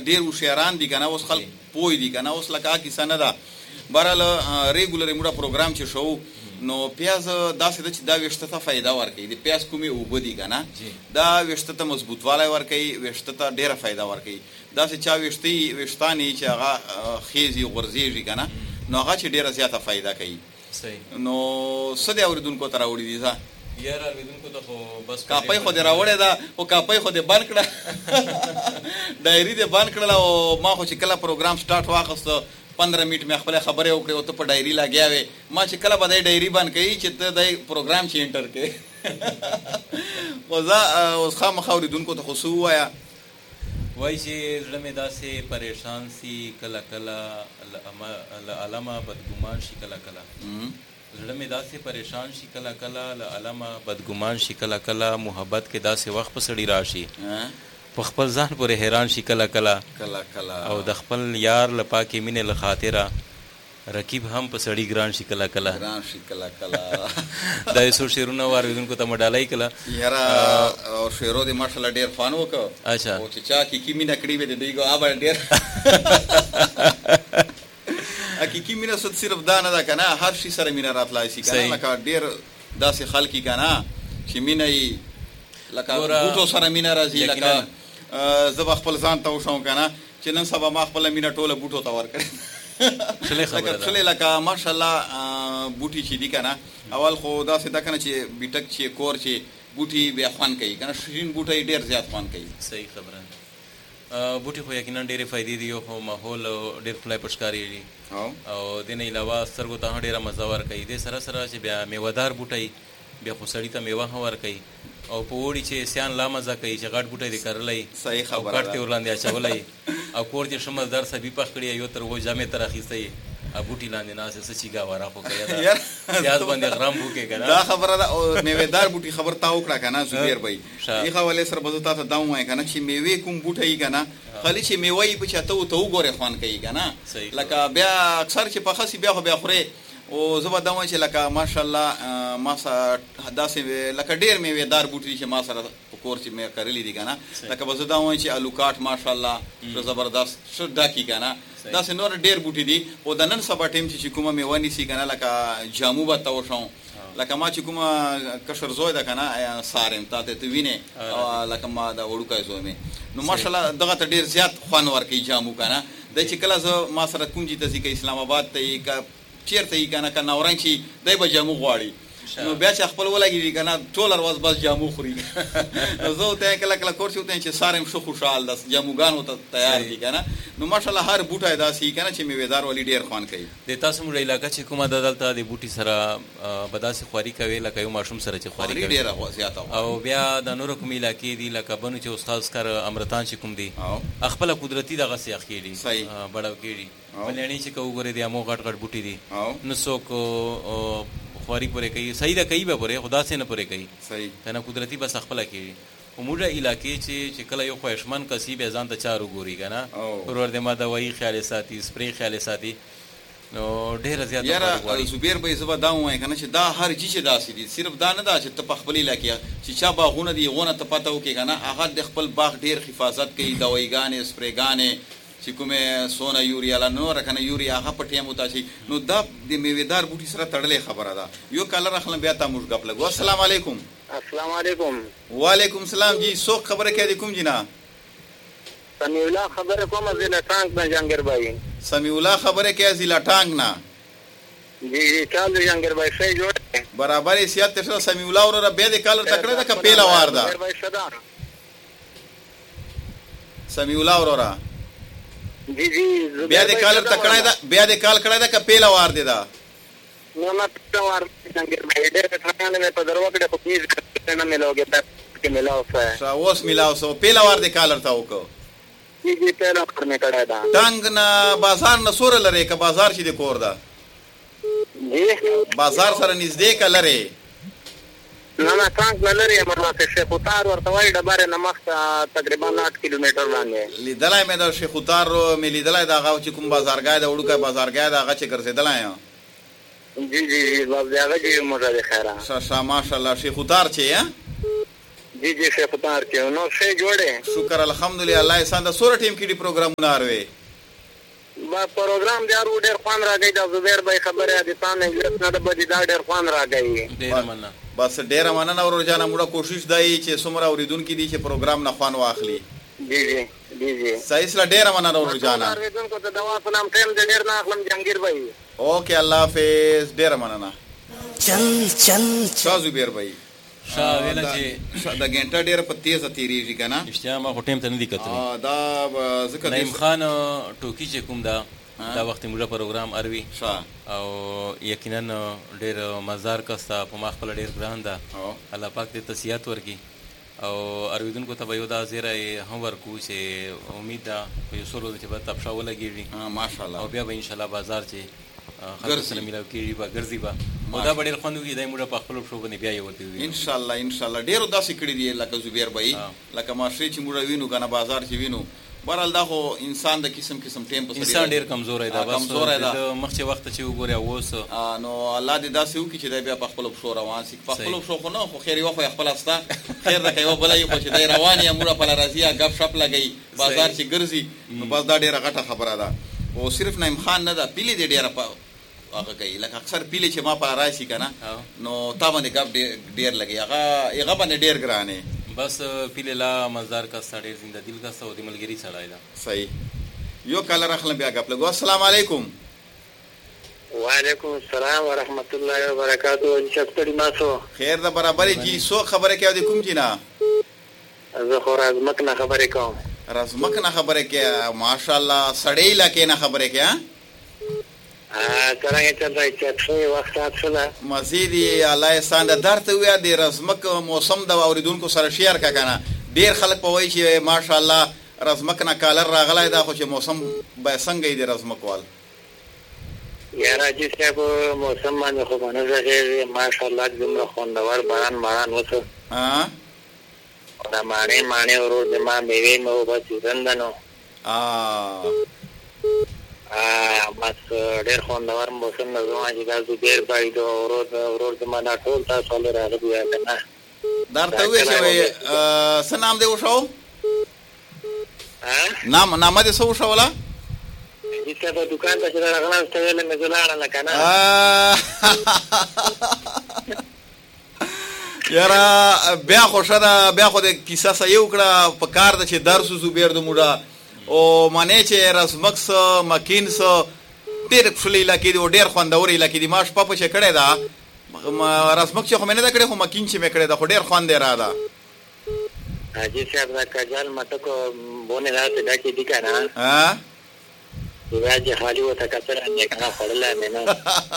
ډېر هوښیاران دي که نه، اوس خلک پوه دي که نه، اوس لکه کیسه نه ده. بهرحال ریګولر موږ پروګرام چې شو نو پیاز داسې ده چې دا ویښته ته فایده ورکوي. د پیاز کومې اوبه دي که نه، دا ویښته ته مضبوطوالی ورکوي، ویښته ته ډېره فایده ورکوي. داسې چا ویښتان یي چې هغه خیزي غورځېږي که نه، نو هغه چې ډېره زیاته فایده کوي. نو څه دی اورېدونکو ته راوړي دي؟ ځه یاره اورېدونکو ته خو بس کاپۍ خو دې راوړې ده، خو کاپۍ خو دې بند کړه ډایري دې بند کړله. او ما خو چې کله پروګرام سټارټ واخیسته 15 منټ مې خپله خبرې وکړې او ته په ډایري لګیا وې. ما چې کله به دی ډایري بند کوي چې ته دی پروګرام چې انټر کړې خو زه اوس خامخا اورېدونکو ته خو څه ووایه؟ وایي چې زړه مې داسې پریشان سي کله کله له علمه بدګمان شي کله کله زړه مې داسې پریشان شي کله کله له علمه بدګمان شي کله کله محبت کې داسې وخت په سړي راشي په خپل ځان پورې حیران شي کله کله او د خپل یار له پاکې مینې له خاطره رقیب هم په سړي ګران شي کله کله دا یې څو شعرونه واورېدونکو ته مو ډالۍ کړه. یاره شعرو دې ماشاءالله ډېر خوند وکړ. اچھا او چې چا حقیقي مینه کړې وې د دوی به ډېر حقیقي مینه صرف دا نه ده که نه، هر شي سره مینه راتلای شي که نه. لکه ډېر داسې خلک یي که نه چې مینه یې لکه بوټو سره مینه راځي. لکه زه به خپل ځان ته وښوم که نه چې نن سبا ما خپله مینه ټوله بوټو ته ورکړې لکه ماشاءالله بوټي چې دي که نه، اول خو داسې ده که نه چې بیټک چې کور چې بوټي بیا خوند کوي که نه، شیرین بوټی ډېر زیات خوند کوي. صحیح خبره. بوټي خو یقینا ډېرې فایدې دي. یو خو ماحول ډېر ښکلی په ښکارېږي او دې نه علاوه سترګو ته هم ډېره مزه ورکوي. دې سره سره چې بیا میوهدار بوټی بیا خو سړي ته میوه هم ورکوي. او په اوړي چې سیان لا مزه کوي چې غټ بوټی دې کرلی او کټ ته ورلاندې اچولی او کور چې ښه مزدار سبي پخ کړي یو تر هغو جامې تر اخیستی او بوټي لاندې ناست څه چیګا واره خو کوي پیاز باندې غرام بوکې که نه. دا خبره ده. او میوهدار بوټي خبر تا وکړه که نه زبیر بهی، دې حوالې سره به زه تا ته دا ووایم که نه چې میوې کوم بوټی یي که نه، خالي چې میوه یي په چې ته وګورې خوند کوي که نه. لکه بیا اکثر چې پخه سي بیا خو بیا خورې. او زه به دا وایم چې لکه ماشاءالله ما سره داسې لکه ډېر میوهدار بوټي دي چې ما سره په کور چې مې کرلي دي که نه. لکه به زه دا وایم چې الوکاټ ماشاءالله ښه زبردست ښه ډاکي که نه. داسې نور ډېر بوټي دي. او د نن سبا ټایم چې کومه میوه نیسي که نه، لکه جامو به ته وښوم. لکه ما چې کومه کشر زوی ده که نه سارم تا ته وینې، لکه ما د وړوکی زوی مې، نو ماشاءالله دغه ته ډېر زیات خوند ورکوي جامو که نه. دی چې کله زه ما سره کونجي ته ځي که اسلام آباد ته یي که چېرته یي که نه، که نورنګ چې دی به جامو غواړي نو بیا چې خپل ولګېږي که نه ټوله ورځ بس جامو خوري. زه ورته وایم کله کله کور چې ورته وایم چې سارم ښه خوشحال ده جاموګان ورته تیار دي که نه. نو ماشاءالله هر بوټی داسې وي که نه چې میوهدار ولي ډېر خوند کوي. د تاسو موږ علاقه چې کومه ده دلته د بوټي سره به داسې خواري کوي لکه یو ماشوم سره چې خواري کوي ډېره زیاته. او بیا د نورو کومې علاقې دي لکه بنو چې استاد کار امرتان چې کوم دي خپله قدرتي دغسې اخېږي بړو کېږي. بلیاڼي چې که وګورې د امو غټ غټ بوټي دي نو څوک خواري پورې کوي، صحیح ده کوي به پورې، خو داسې نه پورې کوي که نه قدرتي بس خپله کېږي. موږ علاقې چې کله یو خواهشمند کس وي بیا ځان ته چا وګوري که نه، ورور د ما دوایي خیال یې ساتي، سپرې خیال یې ساتي، نو ډېره زیاته یاره زبیر بهی زه به دا ووایم که نه چې دا هر چیز چې داسې دي، صرف دا نه ده چې ته په خپل علاقې چې چا باغونه دي هغو نه ته پته وکړې که نه، هغه د خپل باغ ډېر حفاظت کوي، دوایګانې سپرېګانې چې کومې سونه یوریا لا نوره که نه یوریا هغه په ټیم وتاسي. نو دا د میوهدار بوټي سره تړلې خبره ده. یو کالر اخلم بیا تا موږ ګپ لګو. السلام علیکم. السلام علیکم. وعلیکم السلام. جی څوک خبره کوي د کوم جنا؟ سمیع الله خبره کوم ضلع ټانګ نه جنګر بای. سمیع الله خبره کوي ضلع ټانګ نه. جی چال جنګر بای صحیح جوړ برابر یې سیادت ته سمیع الله ورته بیا د کالر تکړه ده که پیله وار ده؟ سمیع الله ورته جی جی بیا د کالر تکړه ده، بیا د کال کړه ده که پیله وار دی ده؟ نو نه پیله وار جنګر بای ډېر ټرانه مې په درو کې په پیز نه ملوګه کې ملاو سه اوس ملاو سه پیله وار د کالر ته وکړو. جی جی پیله وار مې کړه ده. ټنګ نه بازار نه سور لري که بازار چې د کور ده؟ جی بازار سره نږدې که لرې؟ نه نه ټانک نه لري مرواته شیخ وتار ورته وایي ډبرې نه مخته تقریبا 8 کیلومتر باندې لیدلی مې د شیخ وتار مې لیدلی د هغه چې کوم بازارګاه ده وړوکی بازارګاه ده هغه چې ګرځېدلی یم. جی جی بس د هغه جي موټر دی خیره ښه ماشاءالله. شیخ وتار چې جی जी जी से افطار کې نو څه جوړه شکر الحمدلله الله احسان د سور ټیم کې دی پروګرامونه اروي با پروګرام دیارو ډېر خوان راګی د زبیر بھائی خبره دي تاسو نه نه د بدی دا ډېر خوان راګی ډېر مننه بس ډېر مننه ورور جانا موږ کوشش دای چې څومره اوریدونکو دي چې پروګرام نه خوان واخلي जी जी जी जी صحیح سره ډېر مننه ورور جانا اوریدونکو ته دوا سلام ټیم دې ډېر نه اخلم جهانگیر بھائی اوکے الله حافظ ډېر مننه چل چل شاه زبیر بھائی شاه ویل چې د ګنټه ډېر په تیزه تیریږي کنه اشتیا ما ټیم ته نه دی کتلی دا ذکر نعیم خان ټوکی چې کوم دا وخت موږ پروګرام اروي او یقینا ډېر مزدار کستا په ما خپل ډېر ګران ده الله پاک دې تسیات ورکړي او ارویدونکو ته به یو دا زیری هم ورکو چې امید ده په یو څو ورځو چې به تپشه ولګېږي ماشاءالله او بیا به انشاءالله بازار چې خلکو سره میلاو کېږي به ګرځي به او دا به ډېر خوند وکړي دی موږ په خپلو پښو باندې بیا یې ورته ووینو انشاءالله انشاءالله ډېرو داسې کړي دي لکه زبیر بھائی لکه ماشري چې موږ وینو که نه بازار چې وینو بهرحال دا خو انسان د قسم قسم ټیم په انسان ډېر کمزوری ده بس د مخکې وخته چې وګورې اوس نو الله دې داسې وکړي چې دی بیا په خپلو پښو روان شي په خپلو پښو خو نه خو خیر یوه خو یې خپله شته خیر ده که یوه بله یې خو چې دی روان یې موږ پله راځي ګپ شپ لګوي بازار چې ګرځي نو بس دا ډېره غټه خبره ده او صرف نعیم خان نه ده پیلې دې ډېره هغه کوي لکه اکثر پیلې چې ما په راشي که نه نو تا باندې ګپ ډېر لګي هغه باندې ډېر ګرانې بس پیلې لا مزدار کسته ډېر زنده دل کسته او د ملګري سړی ده صحیح یو کالر اخلم بیا ګپ لګو السلام علیکم وعلیکم السلام ورحمت الله وبرکاتہ چپتړي ماسو خیر ده برابرې جی سو خبره کوي د کوم جنا زه خو رازمک نه خبرې کوم رازمک نه خبره کوي ماشاءالله سړی لکه نه خبره کوي څنګه چل راځي چې وخت اصله مزيدي الله احسان درته ویا د رزمک موسم د اوریدونکو سره شیر کا کنه ډیر خلک په وای چې ماشاءالله رزمک نه کالر راغلای دا خو چې موسم به څنګه دی رزمک وال یا راځي چې موسم باندې خو باندې راځي ماشاءالله زمره خوندور باران وته دا معنی ورور د ما میوه مو بس رندنو بس ډېر خوندور موسم نه زما چې دا زبیر بھائی د ورور زما دا ټول تاسو له راغلي یا کنه درته وې چې څه نام دی وشو نام دې څه وشولا چې په دکان ته راغلم څه ویل مې زلاړه نه کنه یاره بیا خوشه ده بیا خو د کیسه سه یو کړه په کار ده چې درس زبیر د موډه او معنی چې رزمکس مکینس ډېر ښکلې علاقې دي او ډېر خوندور علاقې دي ما شپه په چې کړې ده رزمک چې خو مې نه ده کړې خو مکین چې مې کړې ده خو ډېر خوند یې را ده حاجي صاحب دا کجال مټکو بونه راته ډکې دي که نه بیا چې خالي ورته کتل نه کنه خوړلی مې نه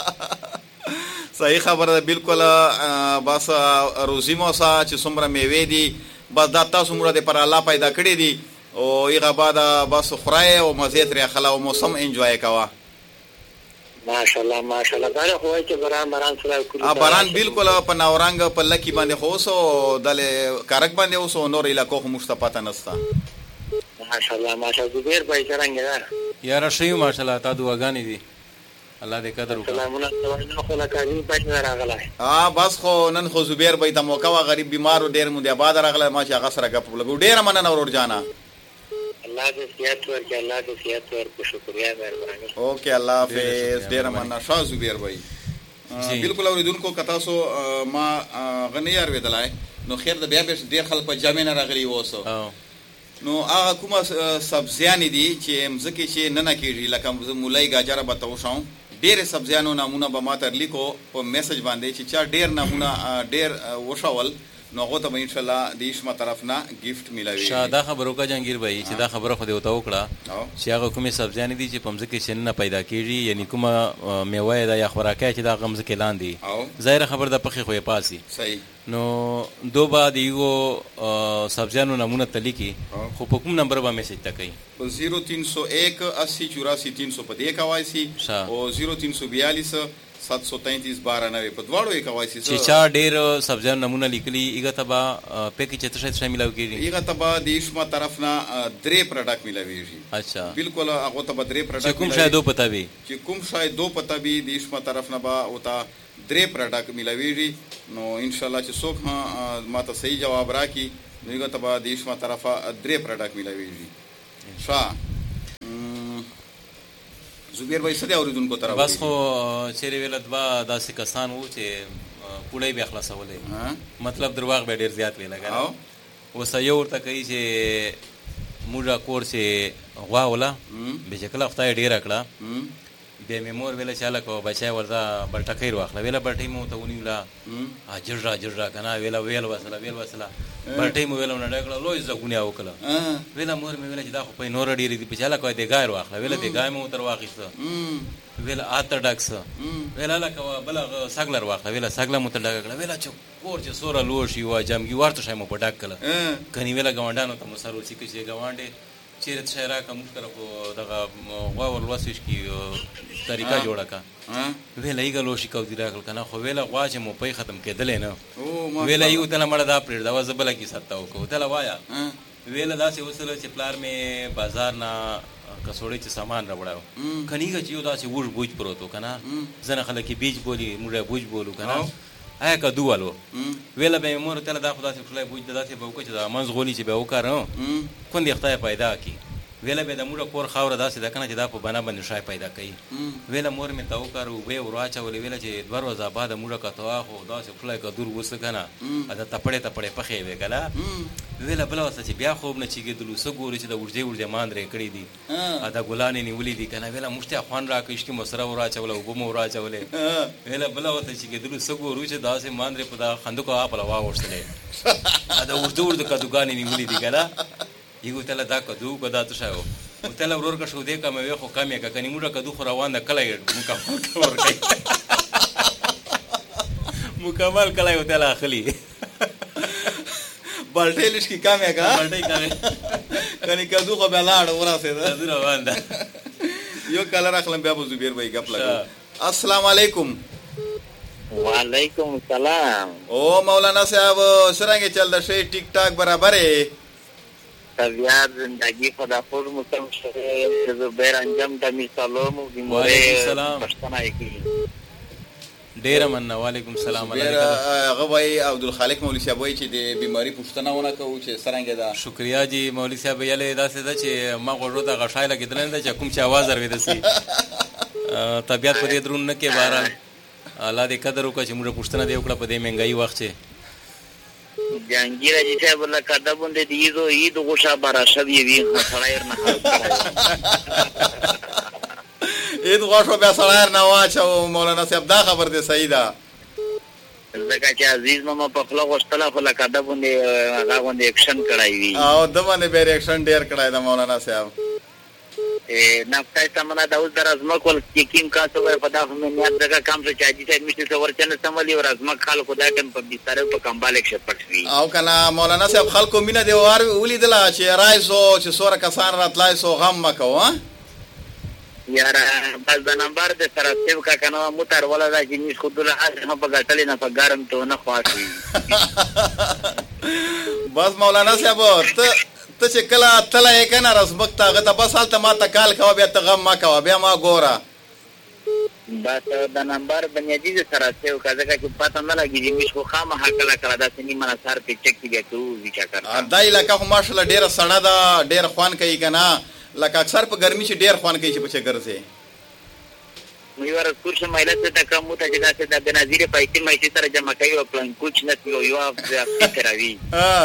صحیح خبره ده بالکل بس روزي مو سه چې څومره میوې دي بس دا تاسو موږ د پر الله پیدا کړي دي او هغه بعد بس خورای او مزه ترې اخلا او موسم انجوای کوا ماشاءالله ماشاءالله دا خو چې باران سره کول باران بالکل په ناورنګ په لکی باندې خوسو دل کارک باندې اوسو نور علاقو خو مشتپاته نستا ماشاءالله ماشاءالله زبیر بھائی څنګه ده یاره شیو ماشاءالله تا دعاګانې دي الله دې قدر وکړي سلامونه خو لا کاری پښنه راغله بس خو نن خو زبیر بھائی ته موقع وا غریب بیمار ډیر مو دی آباد راغله ما چې هغه سره غپ لګو ډیر مننه ورور جانا الله دې سیادت ورکړي الله دې سیادت ورکړي شکریا مهرباني اوکے الله حافظ ډیر مننه شاه زبیر بھائی بالکل اوریدونکو کتا سو ما غنی یار ودلای نو خیر د بیا به ډیر خلک په جامع نه راغلی ووسو نو هغه کومه سبزیان دي چې مزکه چې نه کیږي لکه مولای گاجر به توښاو ډېر سبزیانو نمونه به ما تر لیکو په میسج باندې چې چا ډېر نمونه ډېر وشول نو هغه ته ان شاء الله د ایشما طرف نه گیفت ملاوي دا خبرو کا جهانگیر بھائی چې دا خبره خو دې وته وکړه چې هغه کومه سبزیان دي چې په مزکه چې نه پیدا کیږي یعنی کومه میوه ده یا خوراکه چې دا غمزه کې لاندې ظاهر خبر ده پخې خو یې پاسي صحیح نو دو بعد یو سبزیانو نمونه تلیکی خو په کوم نمبر باندې میسج تا کوي 0301 80 84 300 په دې کوایسي او 0342 733 په دواړو یې کوای شي چې چا ډېر سبزیان نمونه لیکلي هغه ته به پکې چې څه شی ملاو کېږي هغه ته به د ایشما طرف نه 3 پروډکټ ملاويږي. اچھا بالکل هغه ته به 3 پروډکټ کوم شاید دو پتا وي چې کوم شاید دو پتا وي د ایشما طرف نه به او ته 3 پروډکټ ملاويږي. نو ان شاء الله چې څوک ماته صحیح جواب راکړي نو هغه ته به د ایشما طرفه 3 پروډکټ ملاويږي. ښه زبیر بھائی سده اوریدونکو ته بس خو چیرې ویل دوا داسې کسان وو چې پوړی به خلاصولې مطلب درواغ به ډیر زیات ویل غواړم اوس یو ورته کوي چې موږ کور چې غوا ولا به شکل خدای ډیر کړه به مور ویل چاله کو بچای وردا بلټکې واخله ویل بلټې مو ته ونیولا اجرا کنه ویل وسله بلټې مو ویل نه ډکړه لوی زګونیا وکړه ویل مور مې ویل چې دا خو په نور ډیر دي په چاله کوي د غایر واخله ویل د غایم مو تر واخیسته ویل اته ډاکس ویل لکه بل سګلر واخله ویل سګلر مو ته ډکړه ویل چې کور چې سوره لوشي وا جامګي ورته شای مو په ډک کړه کني ویل غونډانو ته مسرو چې کې غونډې چیرې شهرا کوم طرف دغه غوا ولوسش کی طریقه جوړه کا ویل ایګه لوشي کو دی راغل کنه خو ویل غوا چې مو په ختم کېدلې نه ویل یو تل مړه دا پرې دا وزبل کی ساتاو کو تل وایا ویل دا چې وسره چې پلار می بازار نه کسوړې چې سامان راوړاو کنيګه چې یو دا چې وښ بوج پروتو کنه زنه خلک بیج بولی موږ بوج بولو کنه آیا کدوالو ویل به مور ته دا خدای څخه بوج داسې به وکړي دا منځ غولي چې به وکړو کوم خدای پیدا کی ویل به د مور کور خاور داسې د کنه چې دا په بنا باندې شای پیدا کوي ویل مور می ته وکړو به ورواچا ولې ویل چې دوه ورځې بعد مور کتوا خو داسې خلای کدور وسه کنه دا تپړې پخې وکړه ویل بل واسه چې بیا خوب نه چیګدلو سګوري چې د ورځې مان درې کړې دي دا ګلانې نیولې دي کنه ویل مشته خوان را کښ کې مسره وراچا ول او بم وراچا ولې ویل بل واسه چې ګدلو سګورو چې داسې مان درې په دا خندق اپلا وا ورسلې دا ورته کدوګانې نیولې دي کنه یو تل دا کدو کدا ته شاو او تل ورور کا شو دې کمه وي خو کمه کا کني موږ کدو خو روان ده کله مکمل کوي مکمل کله یو تل اخلي بلټیلش کی کمه کا بلټی کمه کني کدو خو به لاړ وراسه ده روان ده یو کله راخلم بیا زبیر بھائی غپ لګو. السلام علیکم. وعلیکم السلام. او مولانا صاحب سرنګ چل ده شی ټیک ټاک برابر ہے طبیعت زندگی خدا خود مسلم شده زبیر انجام دمی سلام و بیموره پشتنه کی ډیر مننه. وعلیکم السلام. غوای عبدالخالق مولوی صاحب وایي چې د بیماری پوښتنه ونه کوو چې څرنګه ده. شکریا جی مولوی صاحب یاله داسې ده چې ما غوړو ته غشای لګیدل نه چې کوم چې आवाज اورېد سي طبيعت په دې درون نه کې باران الله دې قدر وکړي چې موږ پوښتنه دی وکړه په دې مهنګای وخت چې جانگیر اجی صاحب الله کدا بونده دیزو عید غوشا براشب یوی سړایر نه عید غوشا بیا سړایر نه واچو. مولانا صاحب دا خبر دې صحیح ده زکه چې عزیز ماما په خپل غوښتله خو کدا بونده هغه باندې اکشن کړای وی او د باندې به ریاکشن ډیر کړای دا مولانا صاحب نفسای سمنا دا اوس در ازمک ول یقین کا څو په دا هم نیت دغه کام څه چاجي ته مشته څو ورچنه سملی ور ازمک خلکو دا ټیم په بيستر په کمبالک شپټ وی او کنه مولانا صاحب خلکو مینه دی وار ولیدله چې رایسو چې سوره کسان راتلای سو غم مکو ها یار بس د نمبر د سره سیو کا کنه موټر ولا دا چې نش خودله هغه په ګټلې نه په ګرم ته نه خواشي بس مولانا صاحب ته چې کله تله یې کنه رسبک ته هغه ته بس هلته ما ته کال کوه بیا ته غم ما کوه بیا ما ګوره بس د نمبر بنیادی سره سیو کا ځکه چې پته نه لګي مش خو خامخا کله کله داسې نیمه نثار په چک کې کوو چې کار دا علاقه خو ماشاءالله ډیره سړه ده ډیر خوان کوي کنه لکه اکثر په ګرمي چې ډیر خوان کوي چې په چګرځي مې ور کورس مایله ته کوم ته چې داسې د بنظیر پیسې مې سره جمع کوي او پلان کوچ نه یو فکر اوی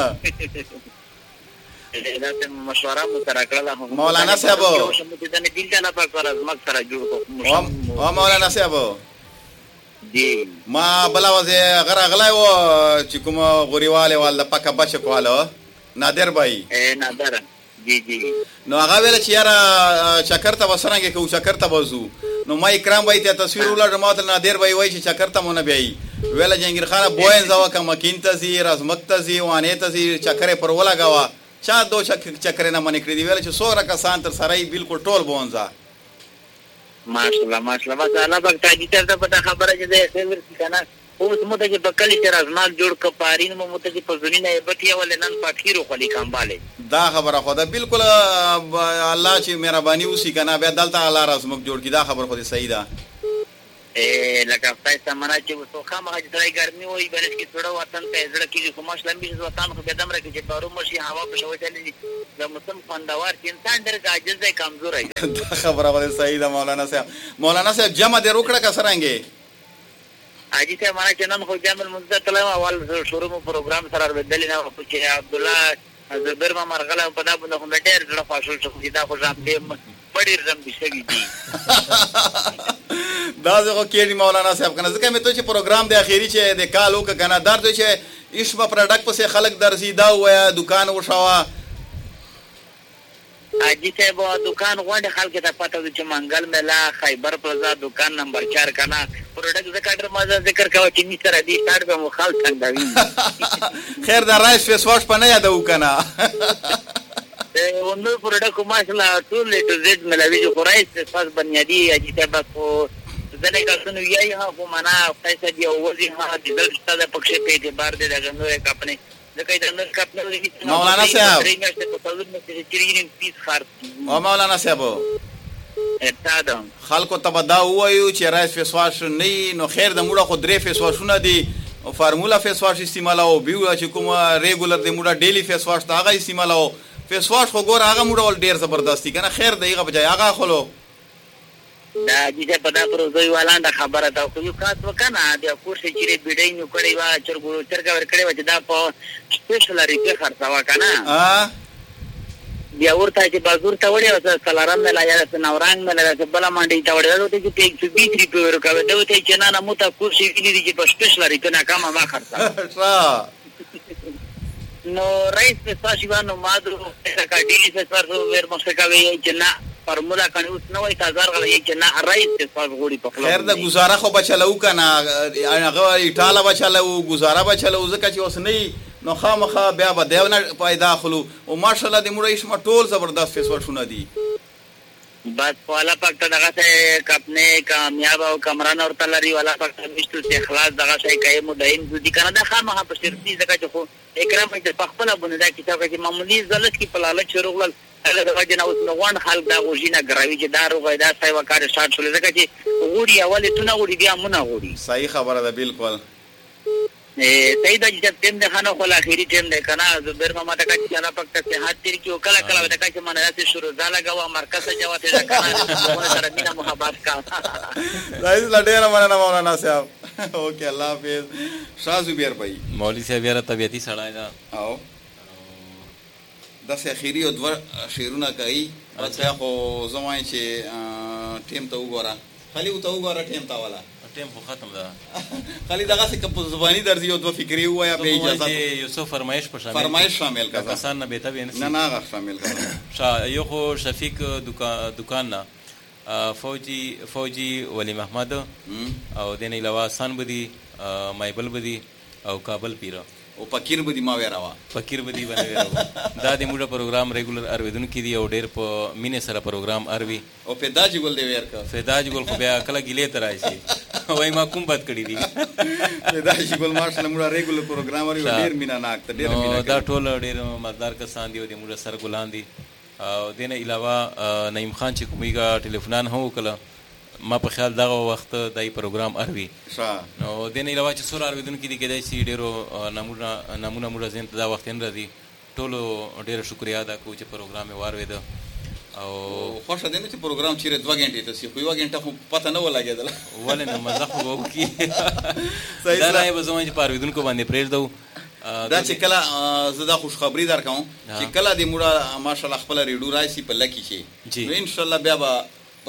دا مشوره مو کړله مولانا صاحب د نه دین نه په کار ازمک سره جوړ او مولانا صاحب دی ما بلا وځه غرغلای و چې کوم غوريواله وال پکا بچ کوالو نادر بھائی نادر جی نو هغه ویل چې یاره چکرته وسرنګ کو چکرته وزو نو ما اکرام بھائی ته تصویر ولر ماته نادر بھائی وای چې چکرته مونږ بیاي ویل جنگیر خان بوین زوا کما کینتزي رزمکتزي وانه تزي چکرې پر ولګاوا چا دو چکرې نه منې کړې دی ویل چې 100 کسان تر سره بالکل ټول بونځه ماشاءالله ماشاءالله بس الله پاک تاجي ته په خبره چې ده خیر کنه اوس مته چې په کلی کې رازمال جوړ کپارین مو مته چې په زمينه بټي ول نن پاتیرو خلی کمباله دا خبره خو ده بالکل الله چې مهرباني وسی کنه بیا دلته الله رازمک جوړ کی دا خبر خو دې صحیح ده لکه تاسو مانا چې وسو خامه چې ترای ګرمي وي بلکې کې څوړه وطن ته زړه کې کومه شلمبي وطن خو به دمره کې چې بارو مشي هوا په شوي چلي د موسم خوندوار چې انسان ډېر عاجز دی کمزور دی دا خبره ولې صحیح ده مولانا صاحب جمع دې روکړه کسرانګي اجي ته مانا چې نن خو جامل مدت له اول شروع مو پروګرام سره بدل نه چې عبد الله زبر ما مرغله په دا باندې خو ډېر ډېر فاصله شو دا خو ځم دې بډیر زم بشوي دي دا زه کې مولانا صاحب کنه ځکه مې ته چې پروګرام د اخیری چې د کال وک کنه درته چې ایشما پروډکټ پسې خلک درځي دا ویا دکان وشاوه اجي ته به دکان غونډه خلک ته پته د چې منګل ملا خیبر پلازا دکان نمبر 4 کنه پروډکټ ذکر ما ذکر کاوه چې می سره دي کارت به مخال څنګه وي خیر دا رایس فیس واش پنه یادو کنه ونو پروډکټ ماشاءالله ټول ته زید ملوي جو رایس فاس بنیادی اجي ته بس ځنه کسنو یای ها په معنا پیسې دی او وځي ها د دل ستاسو پکښه په اعتبار دې دغه یک خپل ځکه دا نن خپل مولانا صاحب او مولانا صاحب اتادم خلکو ته بدا وایو چې رایس فیس واش نه نو خیر د موډه خو درې فیس واشونه دي او فارمولا فیس واش استعمال او بیو چې کوم ریګولر د موډه ډیلی فیس واش ته هغه استعمال او فیس واش خو ګور هغه موډه ول ډیر زبردستی کنه خیر دغه بجای هغه خلو دا چې په دا پروژه ولاند خبره دا خو یو کاس وکنه د کورس چې بیډای نو کړی وا چرګ ور کړی و چې دا په سپیشل ریپی خرڅوا کنه بیا ورته چې بازار ته وړي او سلارم ملا یا نورنګ ملا بل منډي ته وړي ته چې ټیک 20 ریپی ورکوي دا ته چې نه مو ته کورس یې چې په سپیشل ریپی نه کما ما خرڅا نو رئیس په ساشيوانو مادرو کا ډیلی فسفر ور مخکوي چې نه فارمولا کنه اوس نو 1000 غلې چې نه رئیس په غوړي په خپل خیر دا گزاره خو بچلو کنه هغه ایټاله بچلو گزاره بچلو ځکه چې اوس نه نو خامخا بیا به دیونه پیدا خلو او ماشاءالله د موږ ایشما ټول زبردست فیس ورشونه دي بس والا پکته دغه ته کپنه کامیاب او کمران اور تلری والا پکته مشتو ته اخلاص دغه شي کای مدین دي کنه دا خامخا په شرطي ځکه چې خو اکرام په خپل باندې دا کتاب کې معمولی زلت کې پلاله شروع هغه د وجه نه اوس نو وان خلک دا غوښینه ګراوي چې دا روغ دا ځای وکړ شارټ شول ځکه چې غوړي اول ته نه غوړي بیا مونږ غوړي صحیح خبره ده بالکل صحیح دا چې تم ده خانو خو اخیری ټیم ده کنه زبر ما ته کچ نه پکته چې هات تیر کې کله کله دا چې مانه راځي شروع دا لګاوه مرکز جواب ته کنه مونږ سره مینا محبت کا راځي لډیر مننه مولانا صاحب اوکے الله حافظ شاه زبیر بھائی مولوی صاحب یاره طبيعتي سړی دا او داسې اخیری او دوه شعرونه کوي اته خو زمای چې ټیم ته وګوره خالي ته وګوره ټیم ته والا ټیم خو ختم ده خالي دغه څه په زبانی درځي او دوه فکری وایا به اجازه یوسف فرمایش شامل کا کسان نه بیت به نه غ شامل کا یو خو شفیق دکان نه فوجي ولی محمد او دین علاوه سن بدی مایبل بدی او کابل پیرا او فقیر بدی ما ویراوا فقیر بدی باندې ویراوا دا د موږ پروګرام ریګولر ارویدون کې دی او ډېر په مینه سره پروګرام اروي او فداجی ګل دی ورکا فداجی ګل خو بیا کله ګیله تر راشي وای ما کوم بد کړی دی فداجی ګل ماشاءالله موږ ریګولر پروګرام اروي ډېر مینا ناک ته ډېر مینا دا ټول ډېر مزدار کسان دی او د موږ سر ګلان دي او دینه علاوه نعیم خان چې کومېګه ټلیفونان هو کله ما په خیال دغه وخت دای پروګرام اروي نو دینه علاوه چې سور ارویدون کې دی کېدای شي ډېرو نمونه موږ زین ته دا وخت نه راځي ټولو ډېر شکریا ادا کوم چې پروګرام یې واروید او خوښه ده چې پروګرام چیرې 2 غنټې ته سی خو 1 غنټه خو پته نه ولګېدل ولې نه مزه خو وکي دا نه به زموږ په ارویدون کو باندې پرېږدو دا چې کله زدا خوش خبری درکاو چې کله د موږ ماشاءالله خپل ریډو راشي په لکی شي نو ان شاء الله بیا به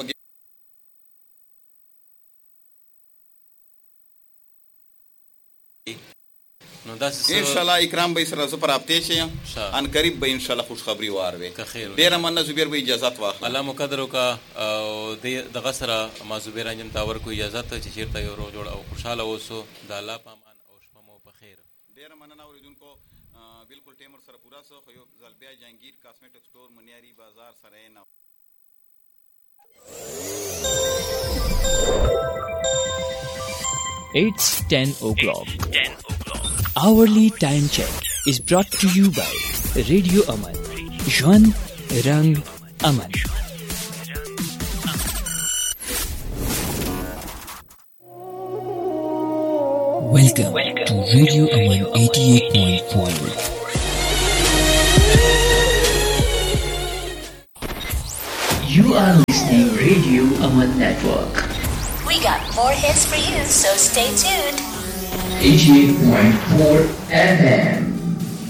ان شاء الله اکرام به سره زو پر اپته شي ان قریب به ان شاء الله خوش خبری واروي ډیر مننه زبیر به اجازه واخله الله مقدر کا او دغه سره ما زبیر انجم تاور کو اجازه ته چې چیرته یو رو جوړ او خوشاله اوسو د الله پامان او شپه مو په خیر ډیر مننه اوریدونکو بالکل ټیمر سره پورا سو خو یو زلبیا جهانگیر کاسمیټک سٹور منیاری بازار سره نه It's 10 o'clock. Hourly time check is brought to you by Radio Aman. Jwan Rang Aman. Welcome to Radio Aman 88.4. You are listening Radio Aman Network. We got more hits for you, so stay tuned. 88.4 FM.